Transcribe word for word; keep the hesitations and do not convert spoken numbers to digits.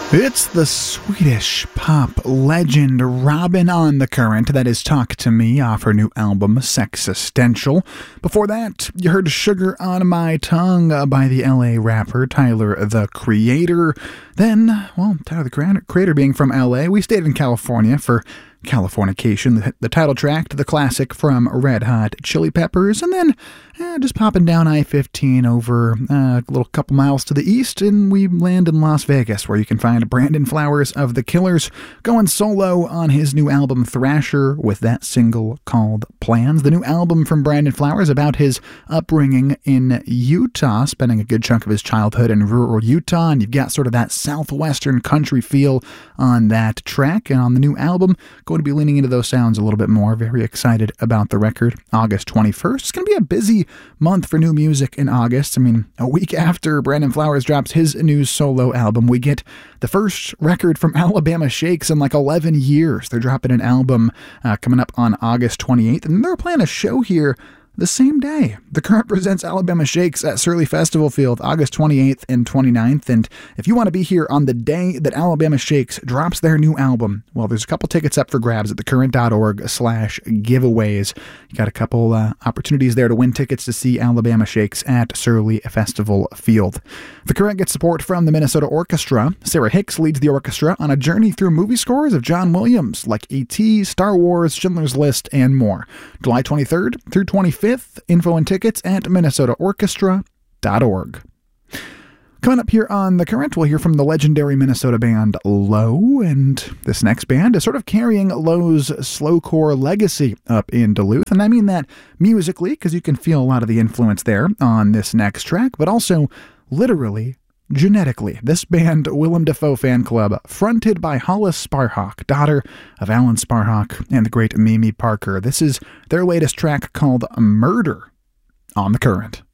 It's the Swedish pop legend Robin on the Current, that is Talk to Me, off her new album Sexistential. Before that, you heard Sugar on My Tongue by the L A rapper Tyler, the Creator. Then, well, Tyler, the Creator being from L A, we stayed in California for Californication, the, the title track to the classic from Red Hot Chili Peppers, and then eh, just popping down I fifteen over uh, a little couple miles to the east, and we land in Las Vegas, where you can find Brandon Flowers of The Killers going solo on his new album Thrasher with that single called Plans. The new album from Brandon Flowers about his upbringing in Utah, spending a good chunk of his childhood in rural Utah, and you've got sort of that southwestern country feel on that track, and on the new album, going to be leaning into those sounds a little bit more. Very excited about the record. August twenty-first. It's going to be a busy month for new music in August. I mean, a week after Brandon Flowers drops his new solo album, we get the first record from Alabama Shakes in like eleven years. They're dropping an album uh, coming up on August twenty-eighth, and they're playing a show here the same day. The Current presents Alabama Shakes at Surly Festival Field, August twenty-eighth and twenty-ninth. And if you want to be here on the day that Alabama Shakes drops their new album, well, there's a couple tickets up for grabs at thecurrent.org slash giveaways. You got a couple uh, opportunities there to win tickets to see Alabama Shakes at Surly Festival Field. The Current gets support from the Minnesota Orchestra. Sarah Hicks leads the orchestra on a journey through movie scores of John Williams, like E T, Star Wars, Schindler's List, and more. July twenty-third through twenty-fifth. Info and tickets at minnesota orchestra dot org. Coming up here on The Current, we'll hear from the legendary Minnesota band Low, and this next band is sort of carrying Low's slowcore legacy up in Duluth, and I mean that musically, because you can feel a lot of the influence there on this next track, but also literally, genetically. This band, Willem Dafoe Fan Club, fronted by Hollis Sparhawk, daughter of Alan Sparhawk and the great Mimi Parker. This is their latest track called Murder on The Current.